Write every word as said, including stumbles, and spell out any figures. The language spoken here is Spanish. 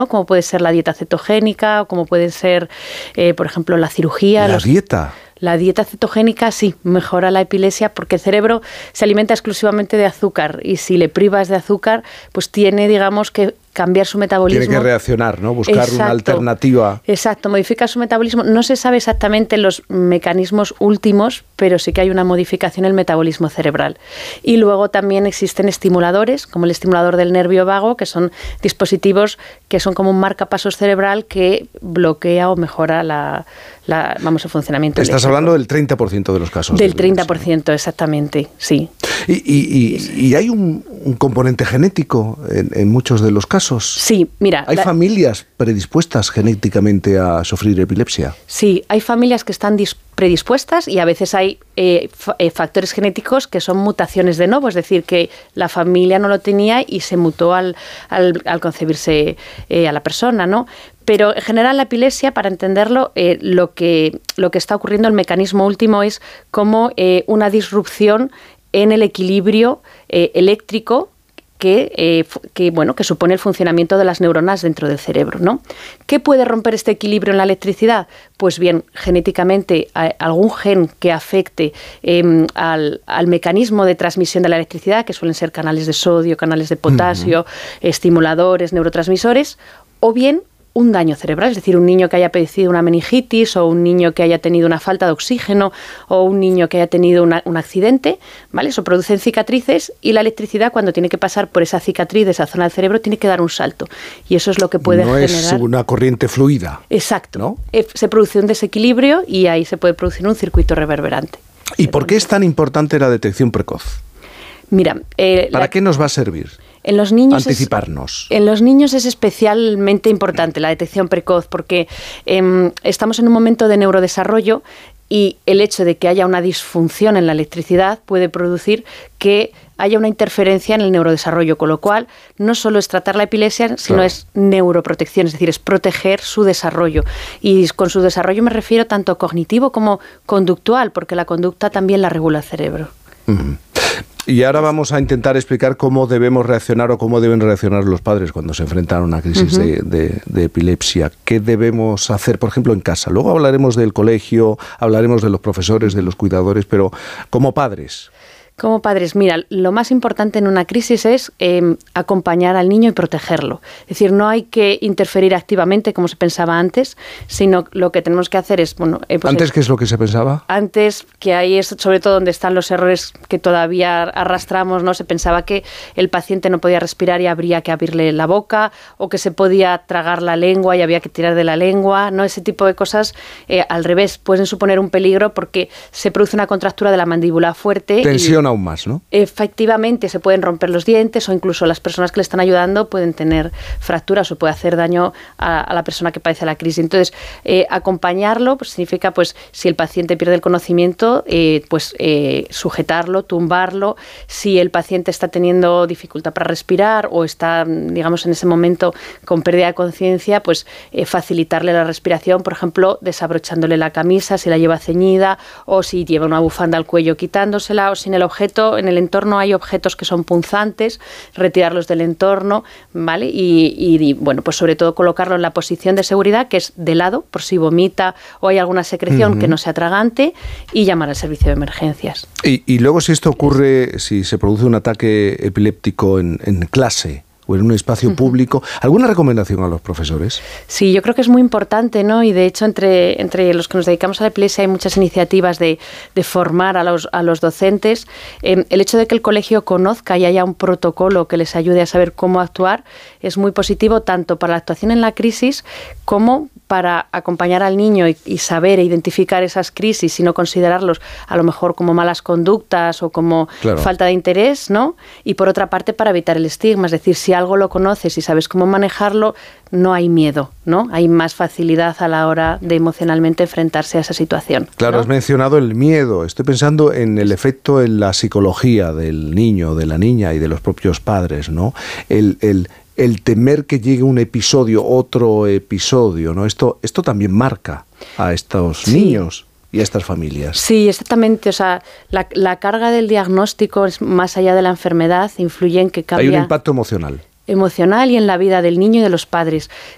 ¿no? Como puede ser la dieta cetogénica, o como puede ser, eh, por ejemplo, la cirugía. ¿La los... dieta? La dieta cetogénica sí mejora la epilepsia porque el cerebro se alimenta exclusivamente de azúcar y si le privas de azúcar, pues tiene, digamos, que cambiar su metabolismo. Tiene que reaccionar, ¿no? Buscar Exacto, una alternativa. Exacto, modifica su metabolismo. No se sabe exactamente los mecanismos últimos, pero sí que hay una modificación en el metabolismo cerebral. Y luego también existen estimuladores, como el estimulador del nervio vago, que son dispositivos que son como un marcapasos cerebral que bloquea o mejora la, la vamos, el funcionamiento Estás eléctrico. hablando del treinta por ciento de los casos. Del treinta por ciento, exactamente, sí. ¿Y, y, y, y hay un, un componente genético en, en muchos de los casos? Sí, mira. ¿Hay la, familias predispuestas genéticamente a sufrir epilepsia? Sí, hay familias que están predispuestas y a veces hay eh, factores genéticos que son mutaciones de novo, es decir, que la familia no lo tenía y se mutó al, al, al concebirse eh, a la persona, ¿no? Pero en general la epilepsia, para entenderlo, eh, lo, que, lo que está ocurriendo, el mecanismo último es como eh, una disrupción en el equilibrio eh, eléctrico que, eh, que, bueno, que supone el funcionamiento de las neuronas dentro del cerebro, ¿no? ¿Qué puede romper este equilibrio en la electricidad? Pues bien, genéticamente algún gen que afecte eh, al, al mecanismo de transmisión de la electricidad, que suelen ser canales de sodio, canales de potasio, uh-huh. estimuladores, neurotransmisores, o bien un daño cerebral, es decir, un niño que haya padecido una meningitis o un niño que haya tenido una falta de oxígeno o un niño que haya tenido una, un accidente, ¿vale? Eso producen cicatrices y la electricidad, cuando tiene que pasar por esa cicatriz de esa zona del cerebro, tiene que dar un salto. Y eso es lo que puede no generar... No es una corriente fluida. Exacto. ¿No? Se produce un desequilibrio y ahí se puede producir un circuito reverberante. ¿Y por qué es tan importante la detección precoz? Mira, eh, ¿Para la... qué nos va a servir? En los niños Anticiparnos. Es, en los niños es especialmente importante la detección precoz porque eh, estamos en un momento de neurodesarrollo y el hecho de que haya una disfunción en la electricidad puede producir que haya una interferencia en el neurodesarrollo, con lo cual no solo es tratar la epilepsia, sino claro. es neuroprotección, es decir, es proteger su desarrollo. Y con su desarrollo me refiero tanto cognitivo como conductual, porque la conducta también la regula el cerebro. Uh-huh. Y ahora vamos a intentar explicar cómo debemos reaccionar o cómo deben reaccionar los padres cuando se enfrentan a una crisis uh-huh. de, de, de epilepsia. ¿Qué debemos hacer, por ejemplo, en casa? Luego hablaremos del colegio, hablaremos de los profesores, de los cuidadores, pero como padres... Como padres, mira, lo más importante en una crisis es eh, acompañar al niño y protegerlo. Es decir, no hay que interferir activamente como se pensaba antes, sino lo que tenemos que hacer es... bueno, eh, pues, ¿Antes qué es lo que se pensaba? Antes, que ahí es sobre todo donde están los errores que todavía arrastramos, ¿no? Se pensaba que el paciente no podía respirar y habría que abrirle la boca, o que se podía tragar la lengua y había que tirar de la lengua, ¿no? Ese tipo de cosas, eh, al revés, pueden suponer un peligro porque se produce una contractura de la mandíbula fuerte. Tensión aún más, ¿no? Efectivamente, se pueden romper los dientes o incluso las personas que le están ayudando pueden tener fracturas o puede hacer daño a, a la persona que padece la crisis. Entonces, eh, acompañarlo pues, significa, pues, si el paciente pierde el conocimiento, eh, pues eh, sujetarlo, tumbarlo. Si el paciente está teniendo dificultad para respirar o está, digamos, en ese momento con pérdida de conciencia, pues eh, facilitarle la respiración, por ejemplo, desabrochándole la camisa si la lleva ceñida, o si lleva una bufanda al cuello quitándosela, o si en el objeto, en el entorno hay objetos que son punzantes, retirarlos del entorno, ¿vale? Y, y, y bueno, pues sobre todo colocarlo en la posición de seguridad, que es de lado, por si vomita o hay alguna secreción uh-huh. que no sea tragante, y llamar al servicio de emergencias. Y, y luego, si esto ocurre, si se produce un ataque epiléptico en, en clase o en un espacio uh-huh. público, ¿alguna recomendación a los profesores? Sí, yo creo que es muy importante, ¿no? Y de hecho, entre, entre los que nos dedicamos a la epilepsia hay muchas iniciativas de, de formar a los, a los docentes. Eh, el hecho de que el colegio conozca y haya un protocolo que les ayude a saber cómo actuar es muy positivo, tanto para la actuación en la crisis como para acompañar al niño y, y saber e identificar esas crisis y no considerarlos a lo mejor como malas conductas o como claro. falta de interés, ¿no? Y por otra parte, para evitar el estigma, es decir, si algo lo conoces y sabes cómo manejarlo, no hay miedo, ¿no? Hay más facilidad a la hora de emocionalmente enfrentarse a esa situación. Claro, ¿no? Has mencionado el miedo. Estoy pensando en el efecto en la psicología del niño, de la niña y de los propios padres, ¿no? El, el, el temer que llegue un episodio, otro episodio, ¿no? Esto, esto también marca a estos sí. niños y a estas familias. Sí, exactamente. O sea, la, la carga del diagnóstico es más allá de la enfermedad, influye en que cambia... Hay un impacto emocional. emocional y en la vida del niño y de los padres.